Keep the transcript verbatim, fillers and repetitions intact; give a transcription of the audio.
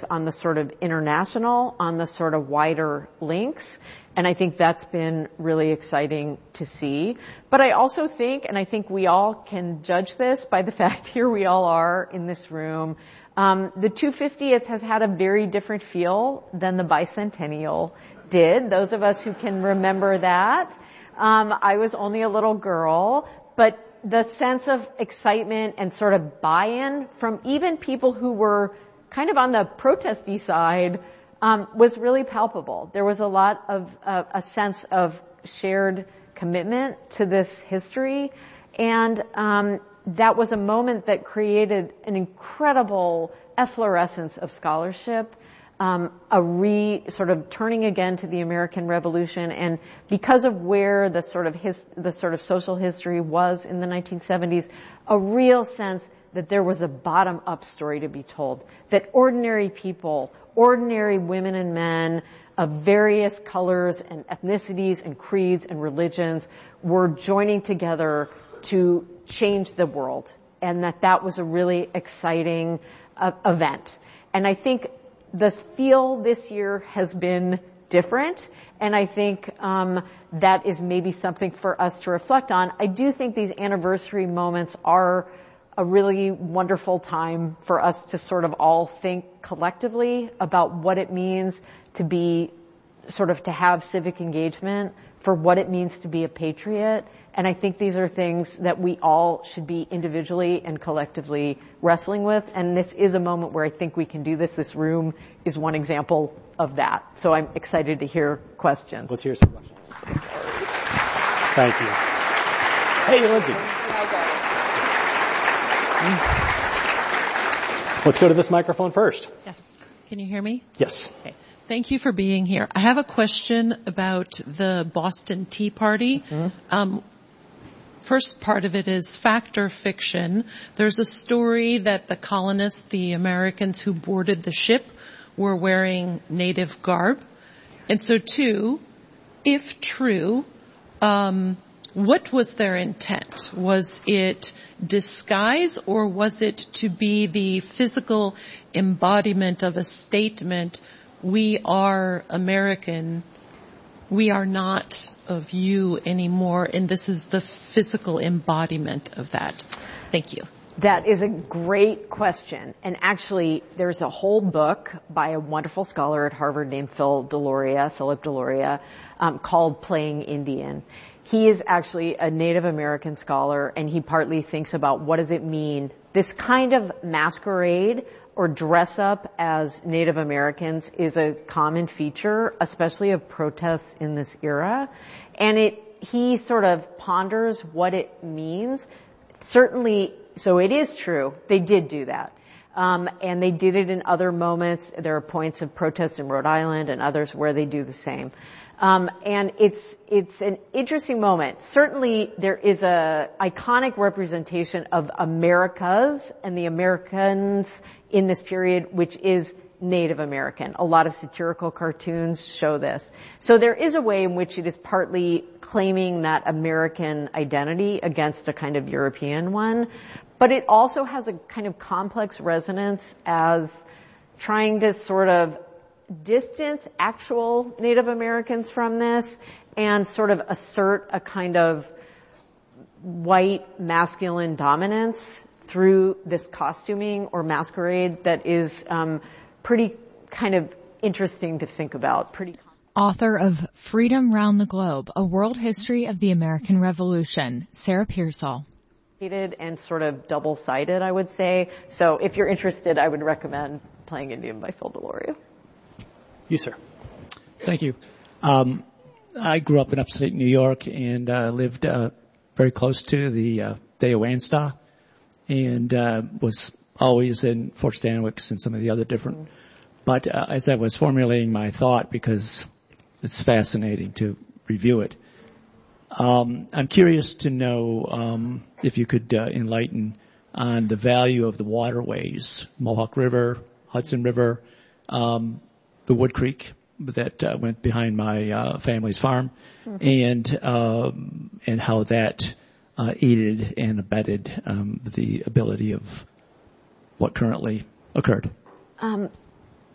on the sort of international, on the sort of wider links. And I think that's been really exciting to see. But I also think, and I think we all can judge this by the fact here we all are in this room, um, the two hundred fiftieth has had a very different feel than the bicentennial did. Those of us who can remember that. Um, I was only a little girl, but the sense of excitement and sort of buy-in from even people who were kind of on the protesty side um, was really palpable. There was a lot of uh, a sense of shared commitment to this history, and um, that was a moment that created an incredible efflorescence of scholarship. Um, a re sort of turning again to the American Revolution, and because of where the sort of his, the sort of social history was in the nineteen seventies, a real sense that there was a bottom-up story to be told, that ordinary people, ordinary women and men of various colors and ethnicities and creeds and religions were joining together to change the world, and that that was a really exciting uh, event. And I think the feel this year has been different, and I think um, that is maybe something for us to reflect on. I do think these anniversary moments are a really wonderful time for us to sort of all think collectively about what it means to be, sort of to have civic engagement, for what it means to be a patriot. And I think these are things that we all should be individually and collectively wrestling with. And this is a moment where I think we can do this. This room is one example of that. So I'm excited to hear questions. Let's hear some questions. Thank you. Hey, Lindsay. Let's go to this microphone first. Yes. Can you hear me? Yes. Okay. Thank you for being here. I have a question about the Boston Tea Party. Mm-hmm. Um, first part of it is fact or fiction. There's a story that the colonists, the Americans who boarded the ship, were wearing native garb. And so, two, if true, um, what was their intent? Was it disguise, or was it to be the physical embodiment of a statement, we are American, we are not of you anymore, and this is the physical embodiment of that? Thank you. That is a great question. And actually, there's a whole book by a wonderful scholar at Harvard named Phil Deloria, Philip Deloria, um, called Playing Indian. He is actually a Native American scholar, and he partly thinks about what does it mean, this kind of masquerade or dress up as Native Americans is a common feature, especially of protests in this era. And it, he sort of ponders what it means. Certainly, so it is true, they did do that. Um, and they did it in other moments. There are points of protest in Rhode Island and others where they do the same. Um, and it's, it's an interesting moment. Certainly there is a iconic representation of Americas and the Americans in this period, which is Native American. A lot of satirical cartoons show this. So there is a way in which it is partly claiming that American identity against a kind of European one, but it also has a kind of complex resonance as trying to sort of distance actual Native Americans from this and sort of assert a kind of white masculine dominance through this costuming or masquerade that is um, pretty kind of interesting to think about. Pretty. Author of Freedom Round the Globe, A World History of the American Revolution, Sarah Pearsall. And sort of double-sided, I would say. So if you're interested, I would recommend Playing Indian by Phil Deloria. You, sir. Thank you. Um, I grew up in upstate New York and uh, lived uh, very close to the uh, Day of Wansta, and uh, was always in Fort Stanwix and some of the other different. Mm-hmm. But uh, as I was formulating my thought, because it's fascinating to review it, um, I'm curious to know um, if you could uh, enlighten on the value of the waterways, Mohawk River, Hudson River, um, the Wood Creek that uh, went behind my uh, family's farm, mm-hmm. and um, and how that uh, aided and abetted um, the ability of what currently occurred. Um,